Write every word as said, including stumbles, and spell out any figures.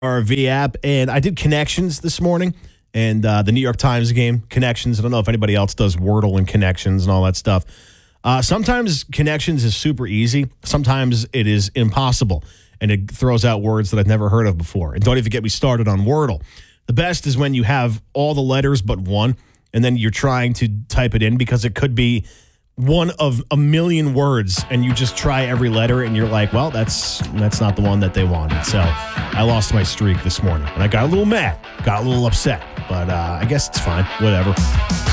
R V app, and I did connections this morning, and uh, the New York Times game, connections. I don't know if anybody else does Wordle and connections and all that stuff. Uh, sometimes connections is super easy. Sometimes it is impossible, and it throws out words that I've never heard of before. And don't even get me started on Wordle. The best is when you have all the letters but one, and then you're trying to type it in because it could be one of a million words, and you just try every letter, and you're like, well, that's that's not the one that they wanted. So I lost my streak this morning, and I got a little mad, got a little upset, but uh, I guess it's fine. Whatever.